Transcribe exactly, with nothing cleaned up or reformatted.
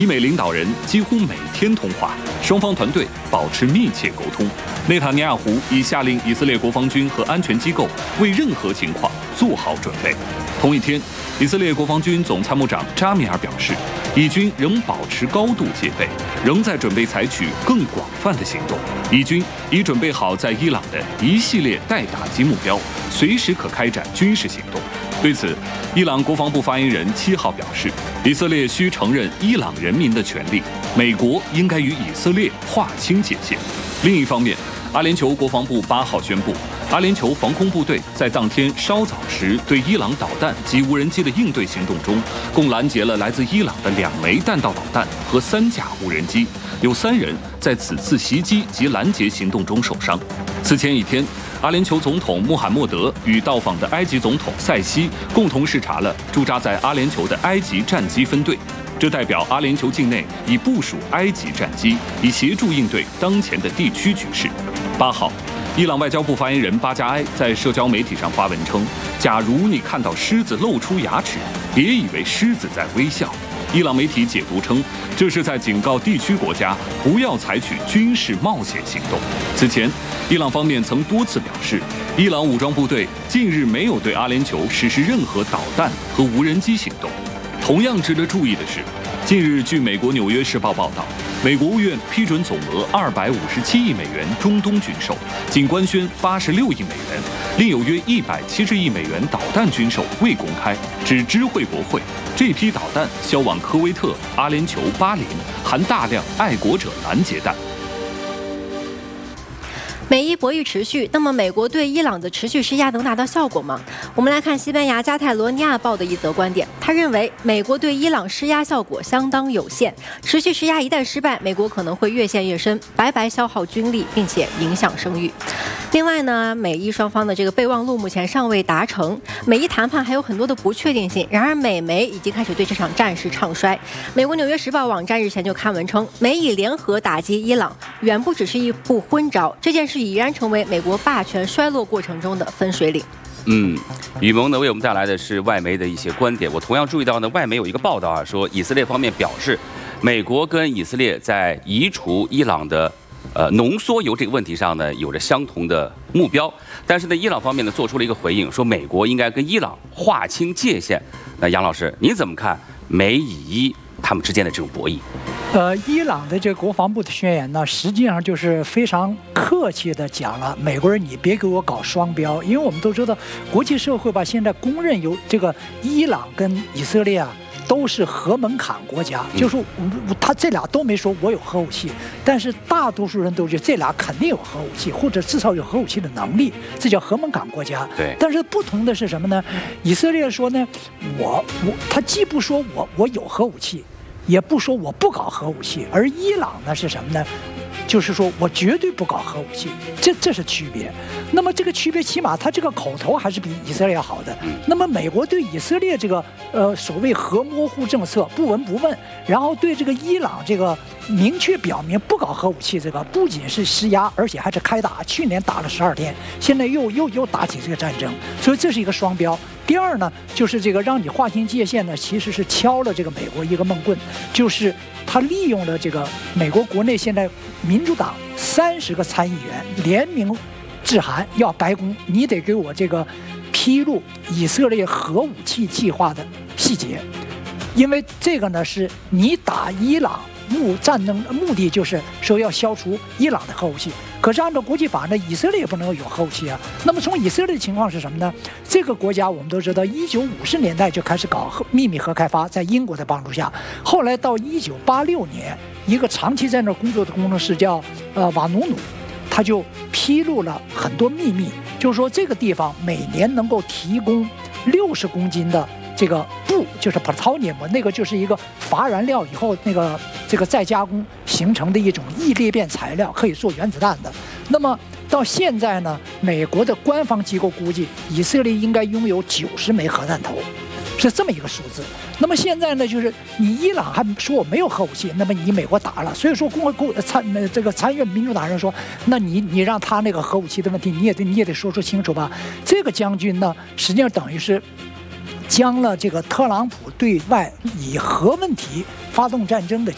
伊美领导人几乎每天通话，双方团队保持密切沟通。内塔尼亚胡已下令以色列国防军和安全机构为任何情况做好准备。同一天，以色列国防军总参谋长扎米尔表示，以军仍保持高度戒备，仍在准备采取更广泛的行动。以军已准备好在伊朗的一系列待打击目标，随时可开展军事行动。对此，伊朗国防部发言人七号表示，以色列需承认伊朗人民的权利，美国应该与以色列划清界限。另一方面，阿联酋国防部八号宣布，阿联酋防空部队在当天稍早时对伊朗导弹及无人机的应对行动中，共拦截了来自伊朗的两枚弹道导弹和三架无人机，有三人在此次袭击及拦截行动中受伤。此前一天，阿联酋总统穆罕默德与到访的埃及总统塞西共同视察了驻扎在阿联酋的埃及战机分队，这代表阿联酋境内已部署埃及战机，以协助应对当前的地区局势。八号，伊朗外交部发言人巴加埃在社交媒体上发文称：“假如你看到狮子露出牙齿，别以为狮子在微笑。”伊朗媒体解读称，这是在警告地区国家不要采取军事冒险行动。此前，伊朗方面曾多次表示，伊朗武装部队近日没有对阿联酋实施任何导弹和无人机行动。同样值得注意的是，近日据美国《纽约时报》报道，美国务院批准总额二百五十七亿美元中东军售，仅官宣八十六亿美元，另有约一百七十亿美元导弹军售未公开，只知会国会。这批导弹销往科威特、阿联酋、巴林，含大量爱国者拦截弹。 美伊博弈持续，那么美国对伊朗的持续施压能达到效果吗？我们来看西班牙加泰罗尼亚报的一则观点，他认为美国对伊朗施压效果相当有限，持续施压一旦失败，美国可能会越陷越深，白白消耗军力，并且影响声誉。另外呢，美伊双方的这个备忘录目前尚未达成，美伊谈判还有很多的不确定性。然而，美媒已经开始对这场战事唱衰。美国《纽约时报》网站日前就刊文称，美以联合打击伊朗，远不只是一步昏招，这件事已然成为美国霸权衰落过程中的分水岭。 嗯，雨萌呢为我们带来的是外媒的一些观点。我同样注意到呢，外媒有一个报道啊，说以色列方面表示，美国跟以色列在移除伊朗的呃浓缩铀这个问题上呢，有着相同的目标。但是呢，伊朗方面呢做出了一个回应，说美国应该跟伊朗划清界限。那杨老师，您怎么看美以伊他们之间的这种博弈？ 呃，伊朗的这个国防部的宣言呢，实际上就是非常客气的讲了，美国人你别给我搞双标，因为我们都知道，国际社会吧现在公认有这个伊朗跟以色列啊都是核门槛国家，嗯、就是他这俩都没说我有核武器，但是大多数人都觉得这俩肯定有核武器，或者至少有核武器的能力，这叫核门槛国家。 对。 但是不同的是什么呢？以色列说呢，我我他既不说我我有核武器。也不说我不搞核武器，而伊朗呢是什么呢？就是说我绝对不搞核武器，这这是区别。那么这个区别，起码他这个口头还是比以色列好的。那么美国对以色列这个呃所谓核模糊政策不闻不问，然后对这个伊朗这个明确表明不搞核武器，这个不仅是施压，而且还是开打。去年打了十二天，现在又又又打起这个战争，所以这是一个双标。第二呢，就是这个让你划清界限呢，其实是敲了这个美国一个闷棍，就是他利用了这个美国国内现在民主党三十个参议员联名致函，要白宫你得给我这个披露以色列核武器计划的细节，因为这个呢是你打伊朗目战争目的就是说要消除伊朗的核武器。可是按照国际法呢，以色列也不能有核武器啊。那么从以色列的情况是什么呢？这个国家我们都知道，一九五十年代就开始搞核秘密核开发，在英国的帮助下，后来到一九八六年，一个长期在那工作的工程师叫呃瓦努努，他就披露了很多秘密，就是说这个地方每年能够提供六十公斤的这个钚，就是 plutonium， 那个就是一个乏燃料以后那个这个再加工形成的一种易裂变材料，可以做原子弹的。那么到现在呢，美国的官方机构估计，以色列应该拥有九十枚核弹头，是这么一个数字。那么现在呢，就是你伊朗还说我没有核武器，那么你美国打了，所以说共和国参这个参议院民主党人说，那你你让他那个核武器的问题，你也得你也得说出清楚吧。这个将军呢，实际上等于是将了这个特朗普对外以核问题发动战争的